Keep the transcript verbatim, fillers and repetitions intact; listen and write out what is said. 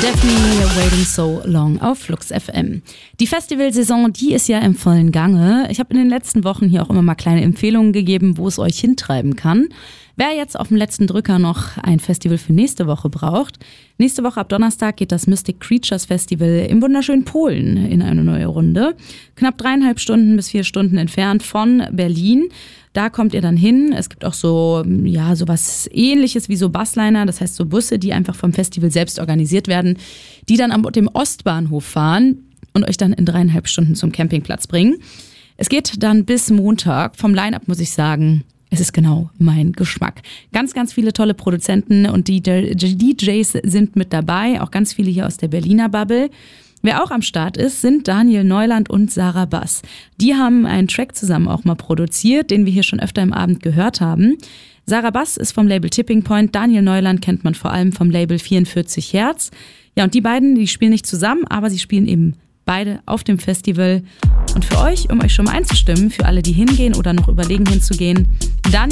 Daphne Waiting So Long auf Flux F M. Die Festivalsaison, die ist ja im vollen Gange. Ich habe in den letzten Wochen hier auch immer mal kleine Empfehlungen gegeben, wo es euch hintreiben kann. Wer jetzt auf dem letzten Drücker noch ein Festival für nächste Woche braucht, nächste Woche ab Donnerstag geht das Mystic Creatures Festival im wunderschönen Polen in eine neue Runde. Knapp dreieinhalb Stunden bis vier Stunden entfernt von Berlin. Da kommt ihr dann hin. Es gibt auch so, ja, sowas Ähnliches wie so Busliner, das heißt so Busse, die einfach vom Festival selbst organisiert werden, die dann am dem Ostbahnhof fahren und euch dann in dreieinhalb Stunden zum Campingplatz bringen. Es geht dann bis Montag. Vom Line-Up muss ich sagen, es ist genau mein Geschmack. Ganz, ganz viele tolle Produzenten und die D Js sind mit dabei, auch ganz viele hier aus der Berliner Bubble. Wer auch am Start ist, sind Daniel Neuland und Sarah Bass. Die haben einen Track zusammen auch mal produziert, den wir hier schon öfter im Abend gehört haben. Sarah Bass ist vom Label Tipping Point, Daniel Neuland kennt man vor allem vom Label vierundvierzig Hertz. Ja, und die beiden, die spielen nicht zusammen, aber sie spielen eben beide auf dem Festival. Und für euch, um euch schon mal einzustimmen, für alle, die hingehen oder noch überlegen hinzugehen, Daniel